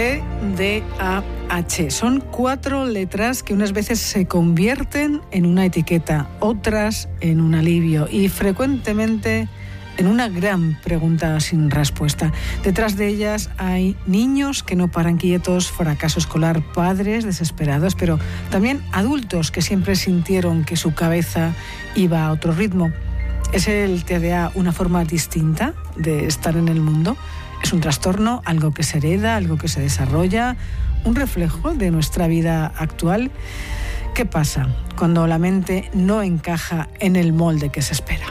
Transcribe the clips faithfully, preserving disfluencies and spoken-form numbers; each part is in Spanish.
T D A H. Son cuatro letras que unas veces se convierten en una etiqueta, otras en un alivio y frecuentemente en una gran pregunta sin respuesta. Detrás de ellas hay niños que no paran quietos, fracaso escolar, padres desesperados, pero también adultos que siempre sintieron que su cabeza iba a otro ritmo. ¿Es el T D A una forma distinta de estar en el mundo? ¿Es un trastorno, algo que se hereda, algo que se desarrolla, un reflejo de nuestra vida actual? ¿Qué pasa cuando la mente no encaja en el molde que se espera?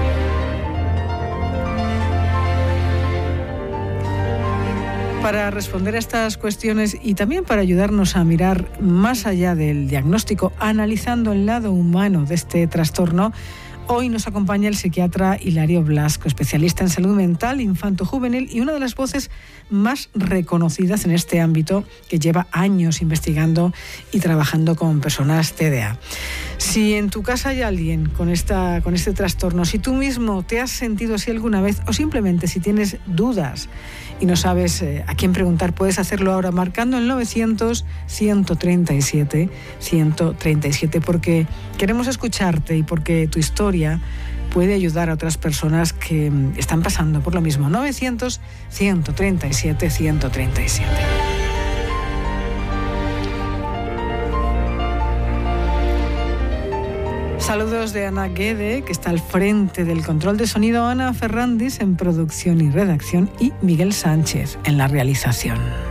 Para responder a estas cuestiones y también para ayudarnos a mirar más allá del diagnóstico, analizando el lado humano de este trastorno, hoy nos acompaña el psiquiatra Hilario Blasco, especialista en salud mental infanto-juvenil y una de las voces más reconocidas en este ámbito, que lleva años investigando y trabajando con personas T D A. Si en tu casa hay alguien con, esta, con este trastorno, si tú mismo te has sentido así alguna vez o simplemente si tienes dudas y no sabes eh, a quién preguntar, puedes hacerlo ahora marcando el novecientos, ciento treinta y siete, ciento treinta y siete, porque queremos escucharte y porque tu historia puede ayudar a otras personas que están pasando por lo mismo. novecientos, ciento treinta y siete, ciento treinta y siete. Saludos de Ana Guede, que está al frente del control de sonido, Ana Ferrandis en producción y redacción y Miguel Sánchez en la realización.